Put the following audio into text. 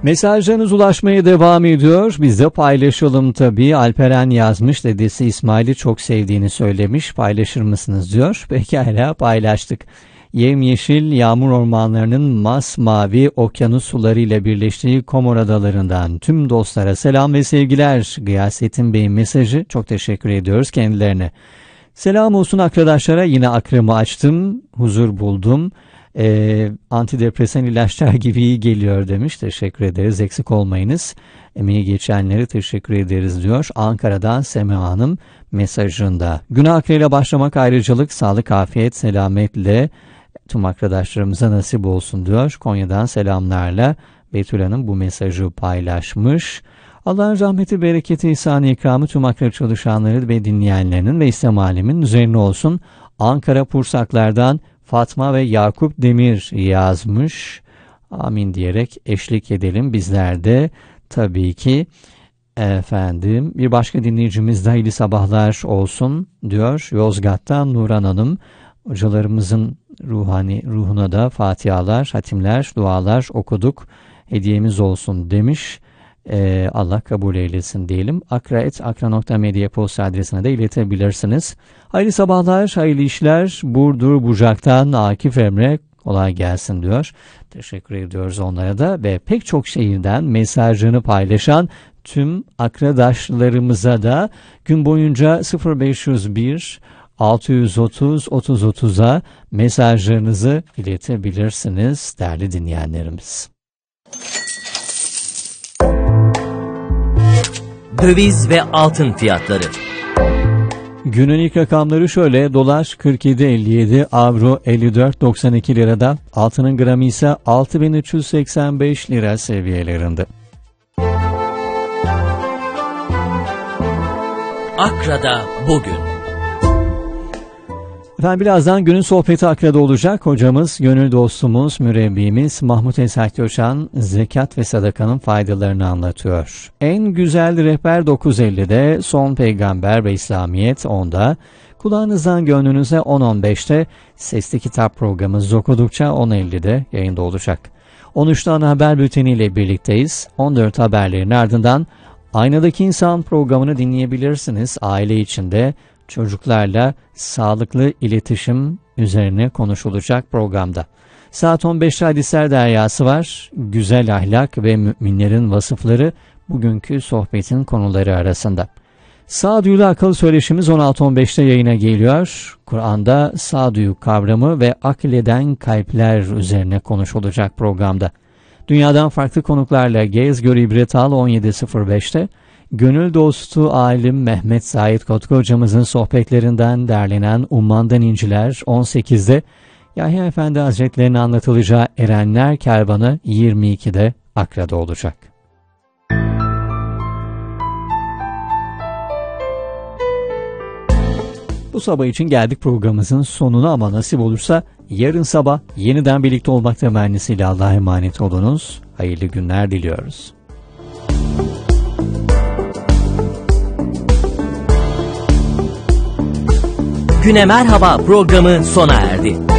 Mesajlarınız ulaşmaya devam ediyor. Biz de paylaşalım tabii. Alperen yazmış, dedesi İsmail'i çok sevdiğini söylemiş. Paylaşır mısınız diyor. Pekala, paylaştık. Yemyeşil yağmur ormanlarının masmavi okyanus suları ile birleştiği Komor adalarından tüm dostlara selam ve sevgiler. Gıyasettin Bey'in mesajı, çok teşekkür ediyoruz kendilerine. Selam olsun arkadaşlara, yine akramı açtım, huzur buldum. Antidepresan ilaçlar gibi iyi geliyor demiş. Teşekkür ederiz, eksik olmayınız. Emeği geçenlere teşekkür ederiz diyor. Ankara'dan Sema Hanım mesajında. Güne akreyle başlamak ayrıcalık, sağlık, afiyet, selametle tüm arkadaşlarımıza nasip olsun diyor. Konya'dan selamlarla Betül Hanım bu mesajı paylaşmış. Allah'ın rahmeti, bereketi, ihsanı, ikramı tüm akrep çalışanları ve dinleyenlerinin ve İslam aleminin üzerine olsun. Ankara Pursaklar'dan Fatma ve Yakup Demir yazmış. Amin diyerek eşlik edelim bizler de tabii ki. Efendim, bir başka dinleyicimiz de hayırlı sabahlar olsun diyor. Yozgat'tan Nuran Hanım, hocalarımızın ruhuna da fatihalar, hatimler, dualar okuduk. Hediyemiz olsun demiş. Allah kabul eylesin diyelim. akra.medya posta adresine de iletebilirsiniz. Hayırlı sabahlar, hayırlı işler. Burdur Bucak'tan Akif Emre, kolay gelsin diyor. Teşekkür ediyoruz onlara da ve pek çok şehirden mesajını paylaşan tüm akradaşlarımıza da gün boyunca 0501 630 3030'a mesajlarınızı iletebilirsiniz değerli dinleyenlerimiz. Döviz ve altın fiyatları. Günün ilk rakamları şöyle: dolar 47.57, avro 54.92 lirada, altının gramı ise 6.385 lira seviyelerinde. Akra'da bugün. Efendim, birazdan günün sohbeti Akra'da olacak. Hocamız, gönül dostumuz, mürebbimiz Mahmut Esat Köşan zekat ve sadakanın faydalarını anlatıyor. En güzel rehber 9.50'de, son peygamber ve İslamiyet 10'da, kulağınızdan gönlünüze 10.15'te, sesli kitap programımız okudukça 10.50'de yayında olacak. 13'te ana haber bülteniyle birlikteyiz. 14 haberlerin ardından Aynadaki İnsan programını dinleyebilirsiniz. Aile içinde çocuklarla sağlıklı iletişim üzerine konuşulacak programda. Saat 15'te Hadisler Deryası var. Güzel ahlak ve müminlerin vasıfları bugünkü sohbetin konuları arasında. Sağduyulu akıl söyleşimiz 16.15'te yayına geliyor. Kur'an'da sağduyu kavramı ve akleden kalpler üzerine konuşulacak programda. Dünyadan farklı konuklarla gez, gör, ibret al 17.05'te. Gönül dostu alim Mehmet Said Kotku hocamızın sohbetlerinden derlenen Umman'dan İnciler 18'de, Yahya Efendi Hazretleri'nin anlatılacağı Erenler Kervanı 22'de Akra'da olacak. Bu sabah için geldik programımızın sonuna ama nasip olursa yarın sabah yeniden birlikte olmak temennisiyle Allah'a emanet olunuz. Hayırlı günler diliyoruz. Güne Merhaba programı sona erdi.